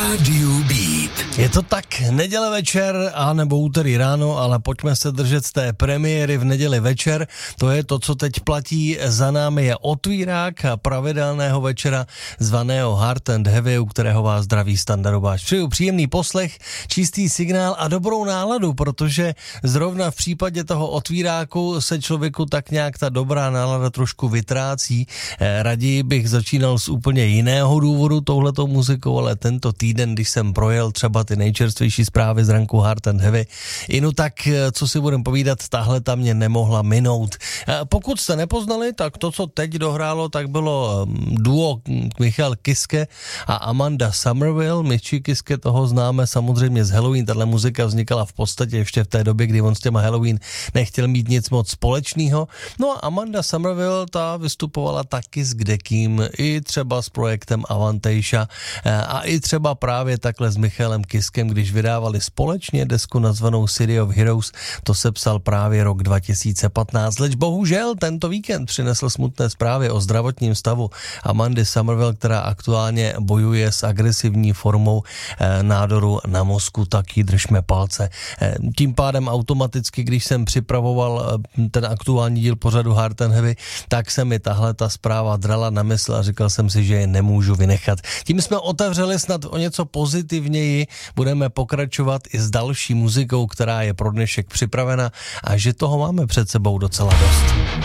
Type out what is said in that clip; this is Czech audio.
Radio Beat. Je to tak, neděle večer, anebo úterý ráno, ale pojďme se držet z té premiéry v neděli večer. To je to, co teď platí. Za námi je otvírák pravidelného večera zvaného Hard and Heavy, u kterého vás zdraví standardováč. Přeju příjemný poslech, čistý signál a dobrou náladu, protože zrovna v případě toho otvíráku se člověku tak nějak ta dobrá nálada trošku vytrácí. Raději bych začínal z úplně jiného důvodu touhletou muzikou, ale tento týden, když jsem projel třeba ty nejčerstvější zprávy z ranku Hard and Heavy, no tak, co si budem povídat, tahle ta mě nemohla minout. Pokud jste nepoznali, tak to, co teď dohrálo, tak bylo duo Michal Kiske a Amanda Somerville. Michi Kiske, toho známe samozřejmě z Halloween. Tahle muzika vznikala v podstatě ještě v té době, kdy on s těma Halloween nechtěl mít nic moc společného. No a Amanda Somerville, ta vystupovala taky s kdekým, i třeba s projektem Avantasia a i třeba právě takhle s Michalem Kiskem, když vydávali společně desku nazvanou City of Heroes, to se psal právě rok 2015. Leč bohužel tento víkend přinesl smutné zprávy o zdravotním stavu Amandy Somerville, která aktuálně bojuje s agresivní formou nádoru na mozku, tak jí držme palce. Tím pádem automaticky, když jsem připravoval ten aktuální díl pořadu Hard and Heavy, tak se mi tahle ta zpráva drala na mysl a říkal jsem si, že je nemůžu vynechat. Tím jsme otevřeli snad o něco pozitivněji, budeme pokračovat i s další muzikou, která je pro dnešek připravena a že toho máme před sebou docela dost.